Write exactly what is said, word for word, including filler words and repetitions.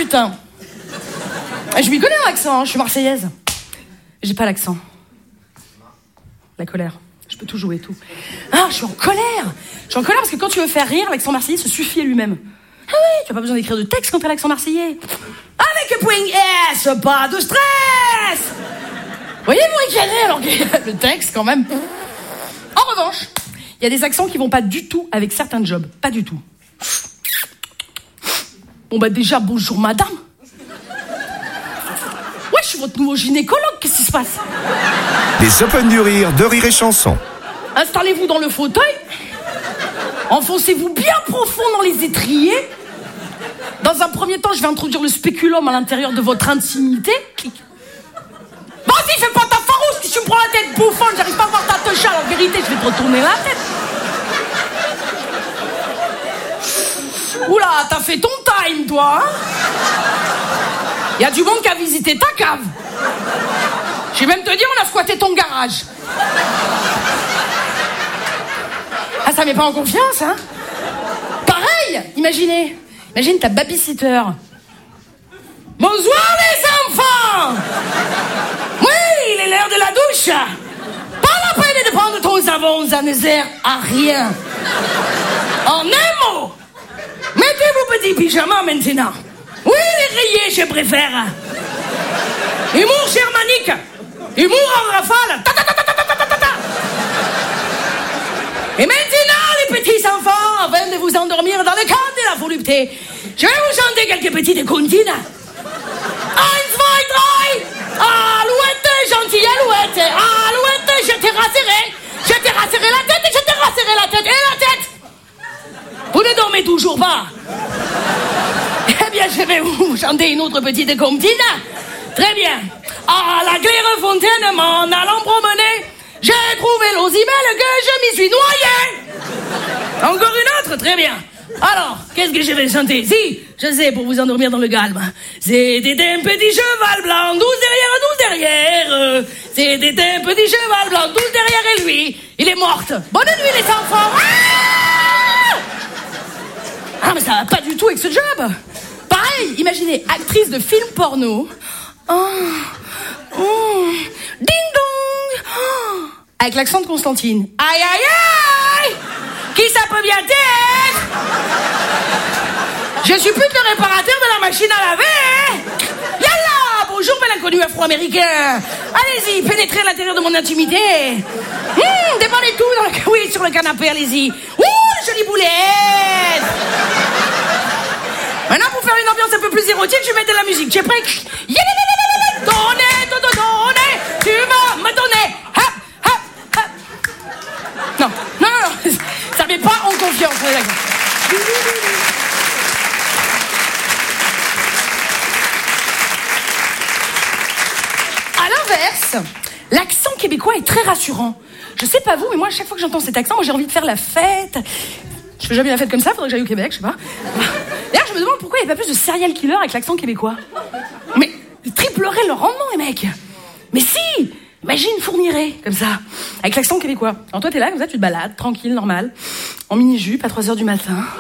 putain. Je m'y connais en accent, hein, je suis marseillaise. J'ai pas l'accent. La colère. Je peux tout jouer, tout. Ah, je suis en colère. Je suis en colère parce que quand tu veux faire rire, l'accent marseillais se suffit à lui-même. Ah oui, tu n'as pas besoin d'écrire de texte quand tu as l'accent marseillais. Avec un point S, pas de stress. Voyez, vous ricanez alors que le texte, quand même. En revanche, il y a des accents qui vont pas du tout avec certains jobs. Pas du tout. Bon, bah déjà, bonjour madame. Ouais, je suis votre nouveau gynécologue, qu'est-ce qui se passe? Les Open du Rire de Rire et Chanson. Installez-vous dans le fauteuil. Enfoncez-vous bien profond dans les étriers. Dans un premier temps, je vais introduire le spéculum à l'intérieur de votre intimité. Clic. Vas-y, fais pas ta farouche, si tu me prends la tête bouffonne, j'arrive pas à voir ta touche. En vérité, je vais te retourner la tête. Oula, t'as fait ton time, toi, hein? Y a du monde qui a visité ta cave. Je vais même te dire, on a squatté ton garage. Ah, ça met pas en confiance, hein? Pareil, imaginez. Imagine ta babysitter. Bonsoir les enfants! Oui, il est l'heure de la douche. Pas la peine de prendre ton savon, ça ne sert à rien. En un mot, mettez vos petits pyjamas maintenant. Oui, les rayés, je préfère. Humour germanique. Humour en rafale. Ta, ta, ta, ta, ta, ta, ta, ta. Et maintenant, les petits enfants, afin de vous endormir dans le cadre de la volupté, je vais vous chanter quelques petites comptines. Eins, zwei, drei. Alouette, gentille alouette. Alouette, je t'ai rasserré. Je t'ai rasserré la tête et je t'ai rasserré la tête. Et la tête. Vous ne dormez toujours pas. Eh bien, je vais vous chanter une autre petite comptine. Très bien. À la claire fontaine, m'en allant promener, j'ai trouvé l'eau si belle que je m'y suis noyé. Encore une autre, très bien. Alors, qu'est-ce que je vais chanter? Si, je sais, pour vous endormir dans le calme. C'était un petit cheval blanc, douze derrière, douze derrière. C'était un petit cheval blanc, douze derrière et lui, il est mort. Bonne nuit les enfants. Ah, ah mais ça va pas du tout avec ce job. Pareil, imaginez, actrice de film porno. Oh, oh, ding dong. Oh, avec l'accent de Constantine. Aïe aïe aïe. Qui ça peut bien être? Je suis plus que le réparateur de la machine à laver. Yallah, bonjour bel inconnu afro-américain. Allez-y, pénétrez à l'intérieur de mon intimité. Mmh, déballez tout dans le... Oui, sur le canapé, allez-y. Ouh, jolie boulette. Maintenant, pour faire une ambiance un peu plus érotique, je vais mettre de la musique. Tu es prêt? Donnez, donnez, donnez. Tu vas me donner. Hop, hop, hop. Non, non, non, non. Ça met pas en confiance. À l'inverse, l'accent québécois est très rassurant. Je sais pas vous, mais moi, à chaque fois que j'entends cet accent, moi, j'ai envie de faire la fête. Je fais jamais la fête comme ça, faudrait que j'aille au Québec, je sais pas. D'ailleurs, je me demande pourquoi il n'y a pas plus de serial killer avec l'accent québécois. Mais ils tripleraient leur rendement, les mecs. Mais si, imagine Fourniret, comme ça, avec l'accent québécois. Alors toi, t'es là, comme ça, tu te balades, tranquille, normal, en mini-jupe, à trois heures du matin.